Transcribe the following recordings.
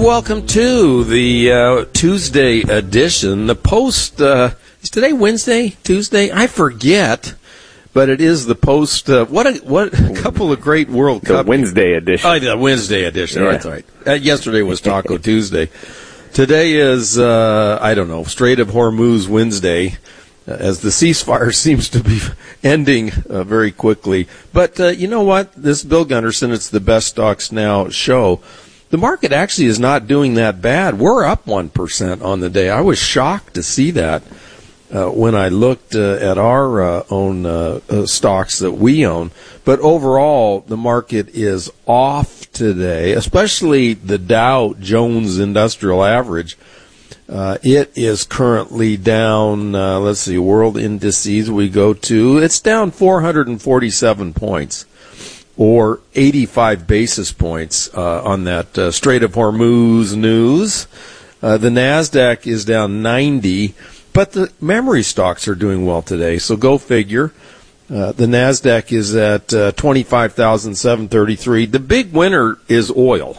welcome to the Tuesday edition. The Post, is today Wednesday, Tuesday? I forget, but it is the Post. What a couple of great World Cup. The Wednesday edition. Oh, the Wednesday edition, yeah. That's right. Yesterday was Taco Tuesday. Today is, Strait of Hormuz Wednesday, as the ceasefire seems to be ending very quickly. But you know what? This is Bill Gunderson. It's the Best Stocks Now show. The market actually is not doing that bad. We're up 1% on the day. I was shocked to see that when I looked at our own stocks that we own. But overall, the market is off today, especially the Dow Jones Industrial Average. It is currently down, world indices we go to. It's down 447 points. Or 85 basis points on that Strait of Hormuz news. The NASDAQ is down 90, but the memory stocks are doing well today, so go figure. The NASDAQ is at 25,733. The big winner is oil.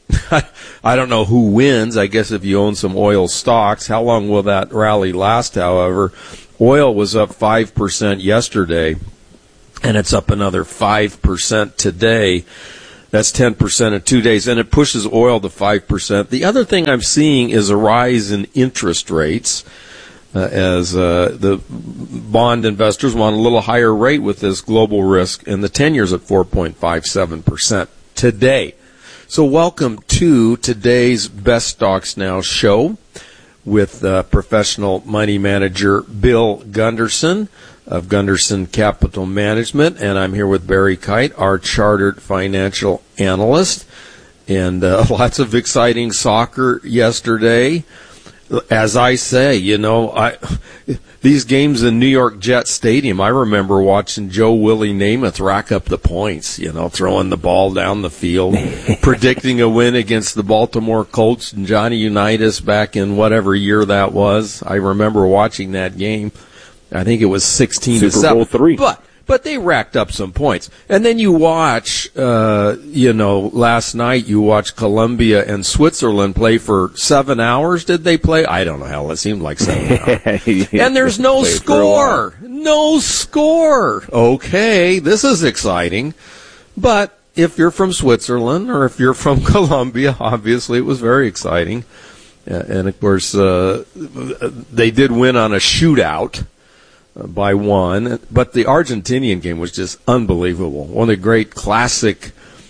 I don't know who wins. I guess if you own some oil stocks. How long will that rally last, however? Oil was up 5% yesterday. And it's up another 5% today. That's 10% in 2 days, and it pushes oil to 5%. The other thing I'm seeing is a rise in interest rates as the bond investors want a little higher rate with this global risk, and the 10-year's at 4.57% today. So welcome to today's Best Stocks Now show with professional money manager Bill Gunderson of Gunderson Capital Management, and I'm here with Barry Kite, our chartered financial analyst, and lots of exciting soccer yesterday. As I say, these games in New York Jet Stadium, I remember watching Joe Willie Namath rack up the points, throwing the ball down the field, predicting a win against the Baltimore Colts and Johnny Unitas back in whatever year that was. I remember watching that game. I think it was 16-7. Super Bowl III. But they racked up some points. And then you watch, last night you watched Colombia and Switzerland play for 7 hours. Did they play? I don't know. Hell, it seemed like 7 hours. And there's no score. No score. Okay, this is exciting. But if you're from Switzerland or if you're from Colombia, obviously it was very exciting. And, of course, they did win on a shootout by one, but the Argentinian game was just unbelievable. One of the great classic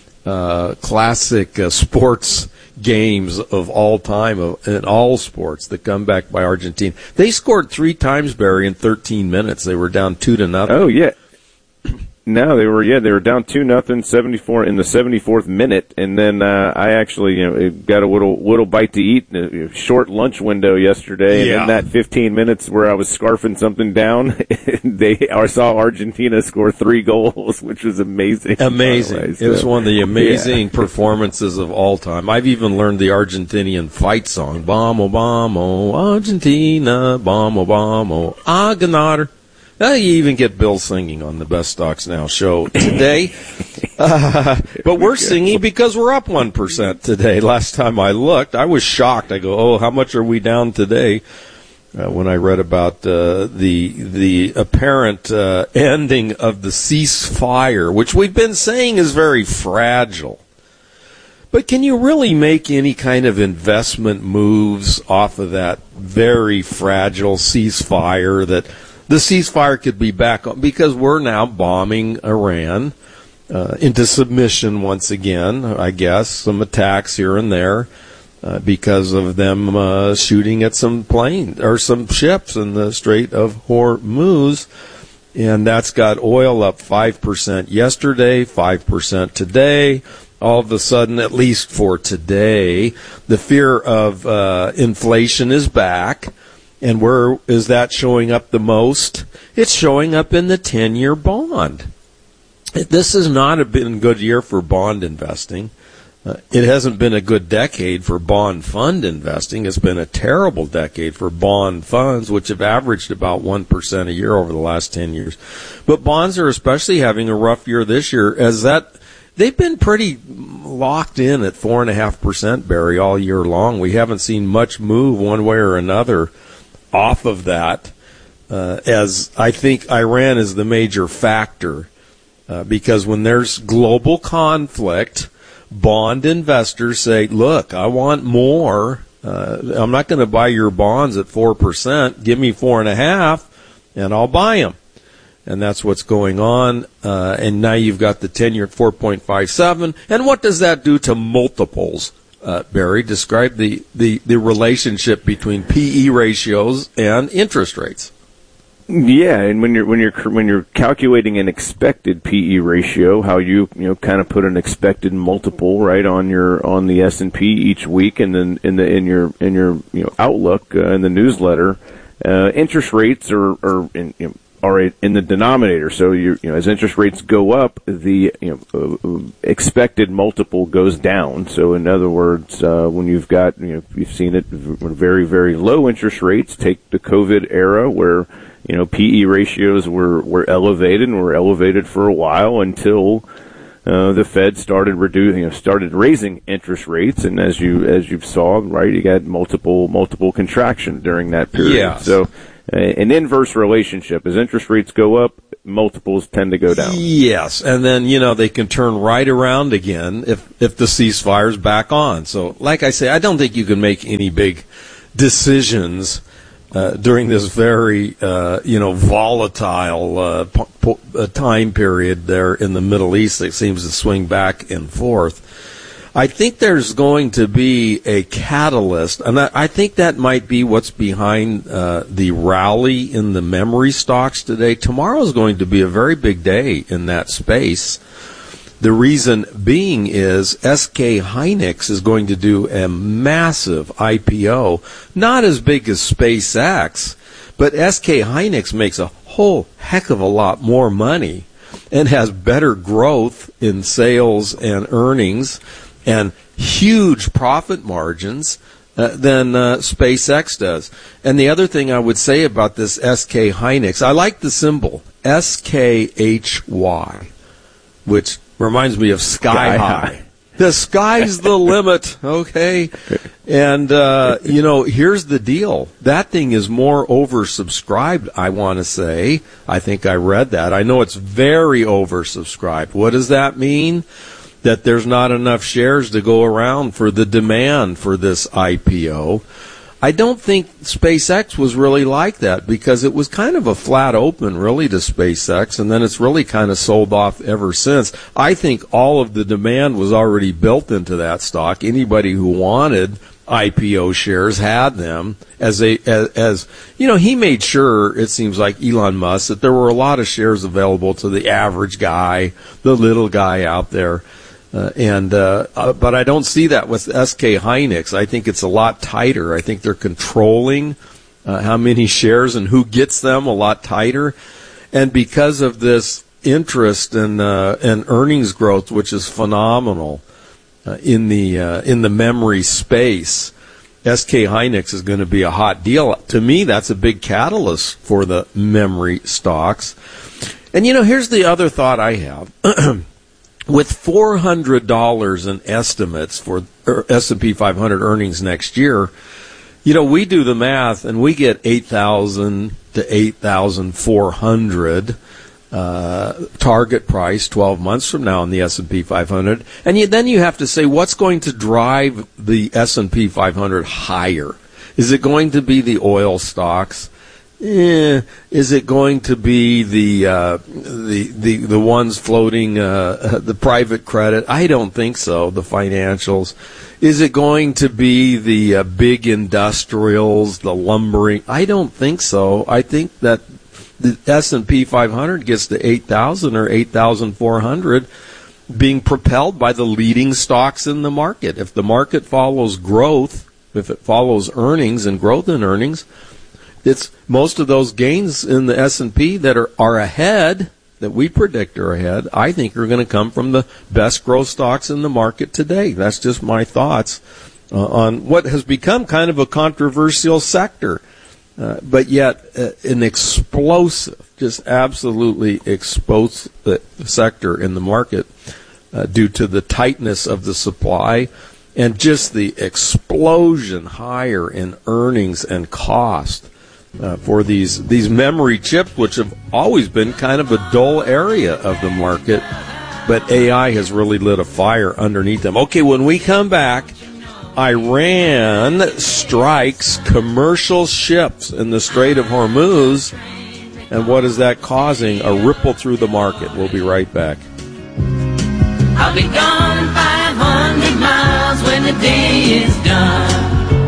sports games of all time in all sports. The comeback by Argentina. They scored 3 times, Barry, in 13 minutes. They were down 2-0. Oh yeah. No, they were down 2-0, 74 in the 74th minute, and then I actually got a little bite to eat in a short lunch window yesterday, and in that 15 minutes where I was scarfing something down, I saw Argentina score 3 goals, which was amazing. Amazing. It was one of the amazing performances of all time. I've even learned the Argentinian fight song, Vamos, vamos, Argentina, vamos, vamos, a ganar. You even get Bill singing on the Best Stocks Now show today. But we're singing because we're up 1% today. Last time I looked, I was shocked. I go, how much are we down today? When I read about the apparent ending of the ceasefire, which we've been saying is very fragile. But can you really make any kind of investment moves off of that very fragile ceasefire that... The ceasefire could be back on because we're now bombing Iran into submission once again, I guess. Some attacks here and there because of them shooting at some planes or some ships in the Strait of Hormuz. And that's got oil up 5% yesterday, 5% today. All of a sudden, at least for today, the fear of inflation is back. And where is that showing up the most? It's showing up in the 10-year bond. This has not been a good year for bond investing. It hasn't been a good decade for bond fund investing. It's been a terrible decade for bond funds, which have averaged about 1% a year over the last 10 years. But bonds are especially having a rough year this year, as that they've been pretty locked in at 4.5%, Barry, all year long. We haven't seen much move one way or another off of that, as I think Iran is the major factor, because when there's global conflict, bond investors say, look, I want more. I'm not going to buy your bonds at 4%. Give me 4.5%, and I'll buy them. And that's what's going on. And now you've got the 10-year at 4.57. And what does that do to multiples? Barry, describe the relationship between PE ratios and interest rates. Yeah, and when you're calculating an expected PE ratio, how you kind of put an expected multiple right on the S&P each week, and then in your outlook in the newsletter, interest rates are in the denominator. So as interest rates go up, the expected multiple goes down. So in other words, when you've got you've seen it very, very low interest rates. Take the COVID era where PE ratios were elevated and were elevated for a while until the Fed started raising interest rates, and as you saw, right, you got multiple contraction during that period. Yes. So an inverse relationship. As interest rates go up, multiples tend to go down. Yes, and then they can turn right around again if the ceasefire's back on. So, like I say, I don't think you can make any big decisions during this very volatile time period there in the Middle East that seems to swing back and forth. I think there's going to be a catalyst, and I think that might be what's behind the rally in the memory stocks today. Tomorrow is going to be a very big day in that space. The reason being is SK Hynix is going to do a massive IPO, not as big as SpaceX, but SK Hynix makes a whole heck of a lot more money and has better growth in sales and earnings and huge profit margins than SpaceX does. And the other thing I would say about this SK Hynix, I like the symbol, SKHY, which reminds me of Sky High. The sky's the limit, okay? And, here's the deal. That thing is more oversubscribed, I want to say. I think I read that. I know it's very oversubscribed. What does that mean? That there's not enough shares to go around for the demand for this IPO. I don't think SpaceX was really like that because it was kind of a flat open really to SpaceX, and then it's really kind of sold off ever since. I think all of the demand was already built into that stock. Anybody who wanted IPO shares had them as he made sure, it seems like Elon Musk, that there were a lot of shares available to the average guy, the little guy out there. But I don't see that with SK Hynix. I think it's a lot tighter. I think they're controlling how many shares and who gets them a lot tighter. And because of this interest and earnings growth, which is phenomenal in the memory space, SK Hynix is going to be a hot deal. To me, that's a big catalyst for the memory stocks. And here's the other thought I have. With $400 in estimates for S&P 500 earnings next year, we do the math and we get 8,000 to 8,400 target price 12 months from now in the S&P 500. And then you have to say, what's going to drive the S&P 500 higher? Is it going to be the oil stocks? Is it going to be the ones floating the private credit? I don't think so. The financials. Is it going to be the big industrials, the lumbering? I don't think so. I think that the S&P 500 gets to 8,000 or 8,400 being propelled by the leading stocks in the market. If the market follows growth, if it follows earnings and growth in earnings, it's most of those gains in the S&P that are ahead, that we predict are ahead, I think are going to come from the best growth stocks in the market today. That's just my thoughts on what has become kind of a controversial sector, but yet an explosive, just absolutely explosive sector in the market. due to the tightness of the supply and just the explosion higher in earnings and cost for these memory chips, which have always been kind of a dull area of the market. But AI has really lit a fire underneath them. Okay, when we come back, Iran strikes commercial ships in the Strait of Hormuz. And what is that causing? A ripple through the market. We'll be right back. I'll be gone 500 miles when the day is done.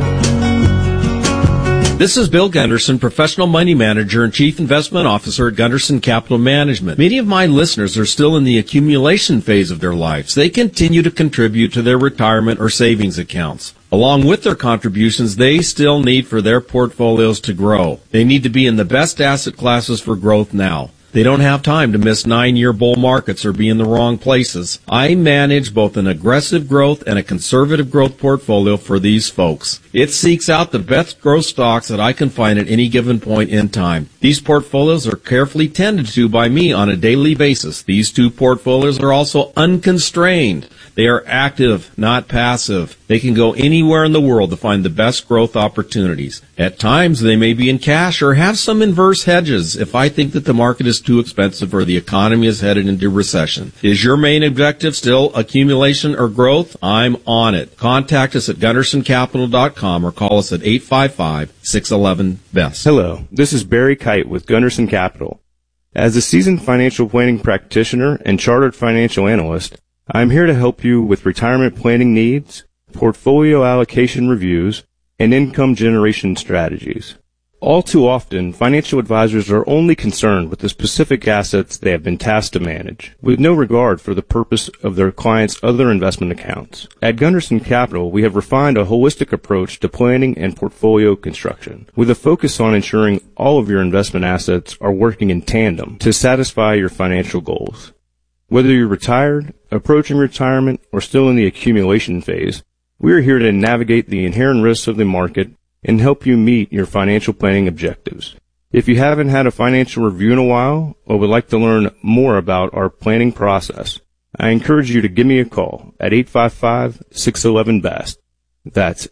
This is Bill Gunderson, professional money manager and chief investment officer at Gunderson Capital Management. Many of my listeners are still in the accumulation phase of their lives. They continue to contribute to their retirement or savings accounts. Along with their contributions, they still need for their portfolios to grow. They need to be in the best asset classes for growth now. They don't have time to miss 9-year bull markets or be in the wrong places. I manage both an aggressive growth and a conservative growth portfolio for these folks. It seeks out the best growth stocks that I can find at any given point in time. These portfolios are carefully tended to by me on a daily basis. These two portfolios are also unconstrained. They are active, not passive. They can go anywhere in the world to find the best growth opportunities. At times, they may be in cash or have some inverse hedges if I think that the market is too expensive or the economy is headed into recession. Is your main objective still accumulation or growth? I'm on it. Contact us at GundersonCapital.com or call us at 855-611-BEST. Hello, this is Barry Kite with Gunderson Capital. As a seasoned financial planning practitioner and chartered financial analyst, I'm here to help you with retirement planning needs, portfolio allocation reviews, and income generation strategies. All too often, financial advisors are only concerned with the specific assets they have been tasked to manage, with no regard for the purpose of their clients' other investment accounts. At Gunderson Capital, we have refined a holistic approach to planning and portfolio construction, with a focus on ensuring all of your investment assets are working in tandem to satisfy your financial goals. Whether you're retired, approaching retirement, or still in the accumulation phase, we are here to navigate the inherent risks of the market and help you meet your financial planning objectives. If you haven't had a financial review in a while or would like to learn more about our planning process, I encourage you to give me a call at 855-611-BEST. That's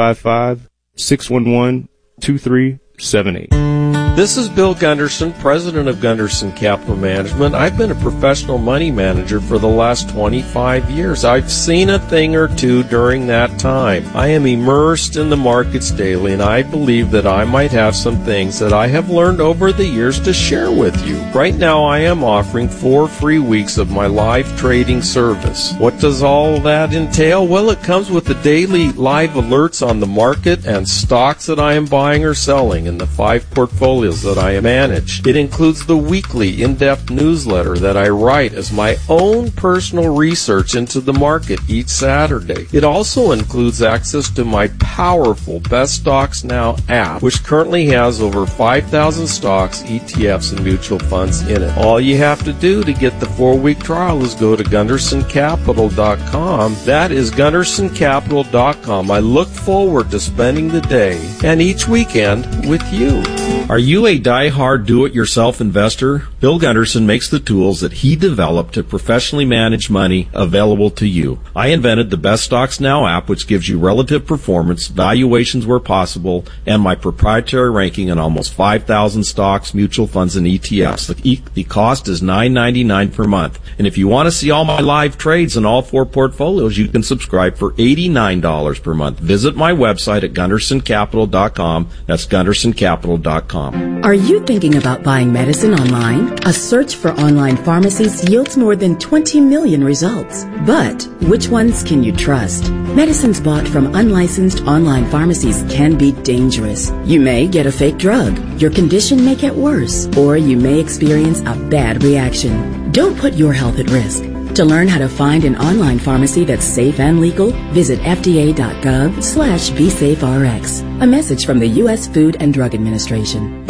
855-611-2378. This is Bill Gunderson, president of Gunderson Capital Management. I've been a professional money manager for the last 25 years. I've seen a thing or two during that time. I am immersed in the markets daily, and I believe that I might have some things that I have learned over the years to share with you. Right now, I am offering 4 free weeks of my live trading service. What does all that entail? Well, it comes with the daily live alerts on the market and stocks that I am buying or selling in the 5 portfolios that I manage. It includes the weekly in-depth newsletter that I write as my own personal research into the market each Saturday. It also includes access to my powerful Best Stocks Now app, which currently has over 5,000 stocks, ETFs, and mutual funds in it. All you have to do to get the 4-week trial is go to GundersonCapital.com. That is GundersonCapital.com. I look forward to spending the day and each weekend with you. Are you a die-hard do-it-yourself investor? Bill Gunderson makes the tools that he developed to professionally manage money available to you. I invented the Best Stocks Now app, which gives you relative performance, valuations where possible, and my proprietary ranking in almost 5,000 stocks, mutual funds, and ETFs. The cost is $9.99 per month. And if you want to see all my live trades in all 4 portfolios, you can subscribe for $89 per month. Visit my website at GundersonCapital.com. That's GundersonCapital.com. Are you thinking about buying medicine online? A search for online pharmacies yields more than 20 million results. But which ones can you trust? Medicines bought from unlicensed online pharmacies can be dangerous. You may get a fake drug, your condition may get worse, or you may experience a bad reaction. Don't put your health at risk. To learn how to find an online pharmacy that's safe and legal, visit fda.gov/BeSafeRx. A message from the U.S. Food and Drug Administration.